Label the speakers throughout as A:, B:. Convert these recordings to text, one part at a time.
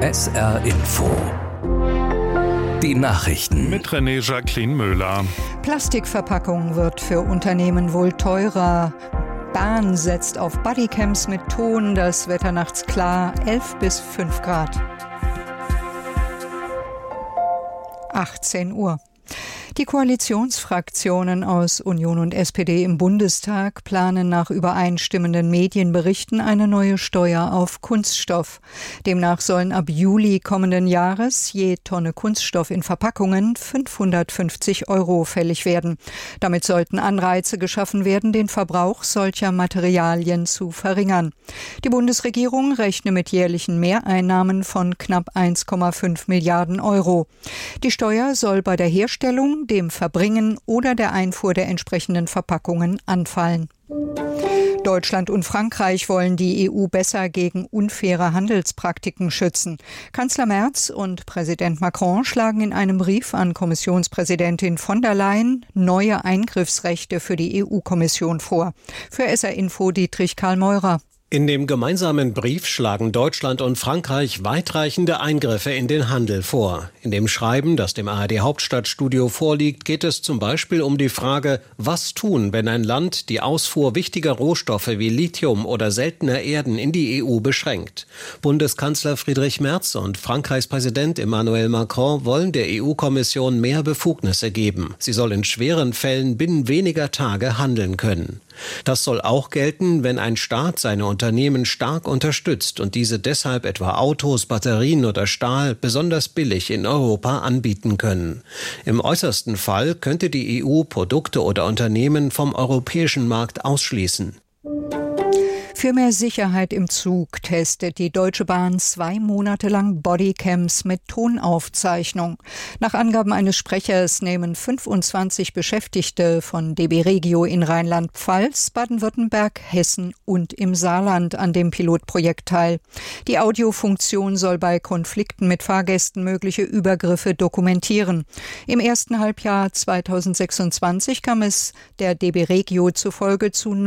A: SR Info. Die Nachrichten.
B: Mit René Jacqueline Möller.
C: Plastikverpackung wird für Unternehmen wohl teurer. Bahn setzt auf Bodycams mit Ton. Das Wetter nachts klar, 11 bis 5 Grad. 18 Uhr. Die Koalitionsfraktionen aus Union und SPD im Bundestag planen nach übereinstimmenden Medienberichten eine neue Steuer auf Kunststoff. Demnach sollen ab Juli kommenden Jahres je Tonne Kunststoff in Verpackungen 550 € fällig werden. Damit sollten Anreize geschaffen werden, den Verbrauch solcher Materialien zu verringern. Die Bundesregierung rechne mit jährlichen Mehreinnahmen von knapp 1,5 Milliarden €. Die Steuer soll bei der Herstellung, dem Verbringen oder der Einfuhr der entsprechenden Verpackungen anfallen. Deutschland und Frankreich wollen die EU besser gegen unfaire Handelspraktiken schützen. Kanzler Merz und Präsident Macron schlagen in einem Brief an Kommissionspräsidentin von der Leyen neue Eingriffsrechte für die EU-Kommission vor. Für SR Info Dietrich Karl Meurer.
D: In dem gemeinsamen Brief schlagen Deutschland und Frankreich weitreichende Eingriffe in den Handel vor. In dem Schreiben, das dem ARD Hauptstadtstudio vorliegt, geht es zum Beispiel um die Frage, was tun, wenn ein Land die Ausfuhr wichtiger Rohstoffe wie Lithium oder seltener Erden in die EU beschränkt. Bundeskanzler Friedrich Merz und Frankreichs Präsident Emmanuel Macron wollen der EU-Kommission mehr Befugnisse geben. Sie soll in schweren Fällen binnen weniger Tage handeln können. Das soll auch gelten, wenn ein Staat seine Unternehmen stark unterstützt und diese deshalb etwa Autos, Batterien oder Stahl besonders billig in Europa anbieten können. Im äußersten Fall könnte die EU Produkte oder Unternehmen vom europäischen Markt ausschließen.
C: Für mehr Sicherheit im Zug testet die Deutsche Bahn 2 Monate lang Bodycams mit Tonaufzeichnung. Nach Angaben eines Sprechers nehmen 25 Beschäftigte von DB Regio in Rheinland-Pfalz, Baden-Württemberg, Hessen und im Saarland an dem Pilotprojekt teil. Die Audiofunktion soll bei Konflikten mit Fahrgästen mögliche Übergriffe dokumentieren. Im ersten Halbjahr 2026 kam es der DB Regio zufolge zu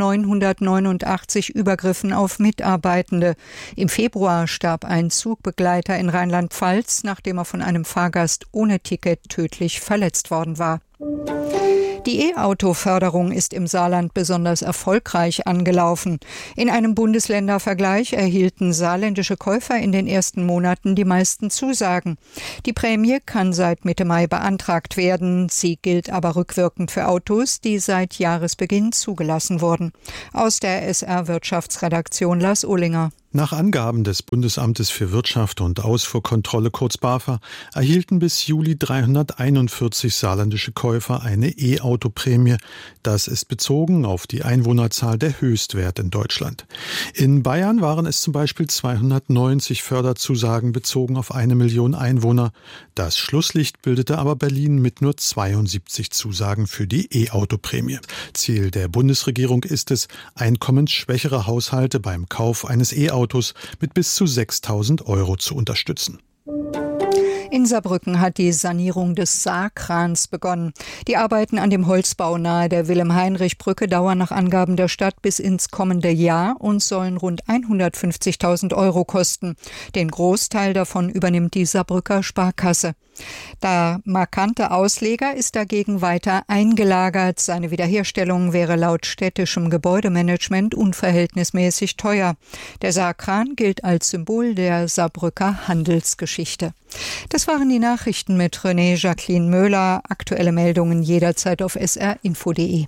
C: 989 Übergriffen auf Mitarbeitende. Im Februar starb ein Zugbegleiter in Rheinland-Pfalz, nachdem er von einem Fahrgast ohne Ticket tödlich verletzt worden war. Die E-Auto-Förderung ist im Saarland besonders erfolgreich angelaufen. In einem Bundesländervergleich erhielten saarländische Käufer in den ersten Monaten die meisten Zusagen. Die Prämie kann seit Mitte Mai beantragt werden. Sie gilt aber rückwirkend für Autos, die seit Jahresbeginn zugelassen wurden. Aus der SR-Wirtschaftsredaktion Lars Ohlinger.
E: Nach Angaben des Bundesamtes für Wirtschaft und Ausfuhrkontrolle kurz BAFA erhielten bis Juli 341 saarländische Käufer eine E-Auto-Prämie. Das ist bezogen auf die Einwohnerzahl der Höchstwert in Deutschland. In Bayern waren es zum Beispiel 290 Förderzusagen bezogen auf 1 Million Einwohner. Das Schlusslicht bildete aber Berlin mit nur 72 Zusagen für die E-Auto-Prämie. Ziel der Bundesregierung ist es, einkommensschwächere Haushalte beim Kauf eines E-Autos mit bis zu 6.000 € zu unterstützen.
C: In Saarbrücken hat die Sanierung des Saarkrans begonnen. Die Arbeiten an dem Holzbau nahe der Wilhelm-Heinrich-Brücke dauern nach Angaben der Stadt bis ins kommende Jahr und sollen rund 150.000 € kosten. Den Großteil davon übernimmt die Saarbrücker Sparkasse. Der markante Ausleger ist dagegen weiter eingelagert. Seine Wiederherstellung wäre laut städtischem Gebäudemanagement unverhältnismäßig teuer. Der Saarkran gilt als Symbol der Saarbrücker Handelsgeschichte. Das waren die Nachrichten mit René Jacqueline Möller. Aktuelle Meldungen jederzeit auf srinfo.de.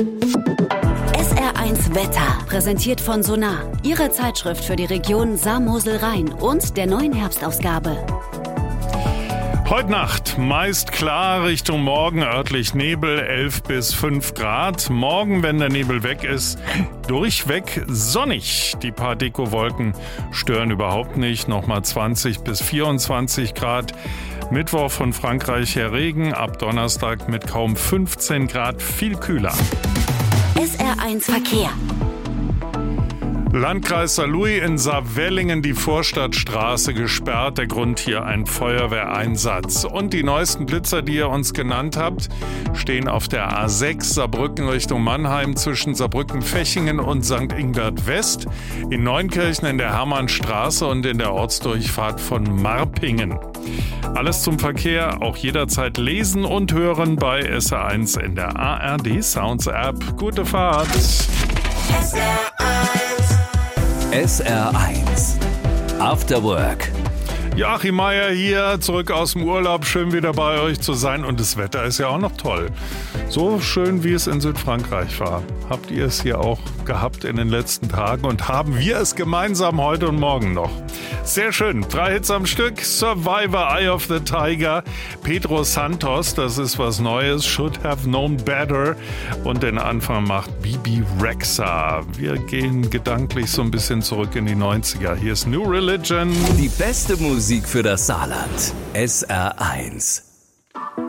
F: SR1 Wetter, präsentiert von Sonar, Ihre Zeitschrift für die Region Saar-Mosel-Rhein und der neuen Herbstausgabe.
B: Heute Nacht meist klar, Richtung Morgen örtlich Nebel, 11 bis 5 Grad. Morgen, wenn der Nebel weg ist, durchweg sonnig. Die paar Dekowolken stören überhaupt nicht. Nochmal 20 bis 24 Grad. Mittwoch von Frankreich her Regen, ab Donnerstag mit kaum 15 Grad viel kühler.
F: SR1 Verkehr.
B: Landkreis Saarlouis in Saarwellingen die Vorstadtstraße gesperrt. Der Grund hier ein Feuerwehreinsatz. Und die neuesten Blitzer, die ihr uns genannt habt, stehen auf der A6 Saarbrücken Richtung Mannheim zwischen Saarbrücken-Fechingen und St. Ingbert West, in Neunkirchen in der Hermannstraße und in der Ortsdurchfahrt von Marpingen. Alles zum Verkehr, auch jederzeit lesen und hören bei SR1 in der ARD Sounds App. Gute Fahrt!
A: SR1 After Work.
B: Joachim Meier hier, zurück aus dem Urlaub. Schön wieder bei euch zu sein und das Wetter ist ja auch noch toll. So schön, wie es in Südfrankreich war. Habt ihr es hier auch gehabt in den letzten Tagen und haben wir es gemeinsam heute und morgen noch. Sehr schön. 3 Hits am Stück. Survivor, Eye of the Tiger. Pedro Santos, das ist was Neues. Should Have Known Better. Und den Anfang macht Bibi Rexha. Wir gehen gedanklich so ein bisschen zurück in die 90er. Hier ist New Religion.
A: Die beste Musik für das Saarland. SR1.